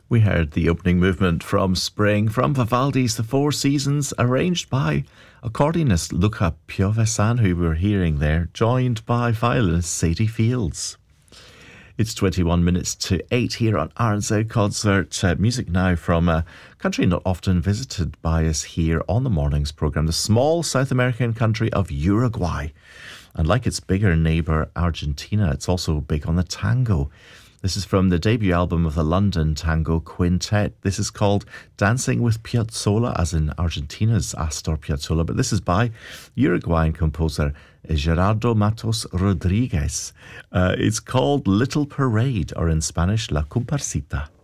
We heard the opening movement from Spring from Vivaldi's The Four Seasons, arranged by accordionist Luca Piovesan, who we were hearing there, joined by violinist Sadie Fields. It's 21 minutes to 8 here on RNZ Concert. Music now from a country not often visited by us here on the morning's programme, the small South American country of Uruguay. And like its bigger neighbour Argentina, it's also big on the tango. This is from the debut album of the London Tango Quintet. This is called Dancing with Piazzolla, as in Argentina's Astor Piazzolla. But this is by Uruguayan composer Gerardo Matos Rodriguez. It's called Little Parade, or in Spanish, La Comparsita.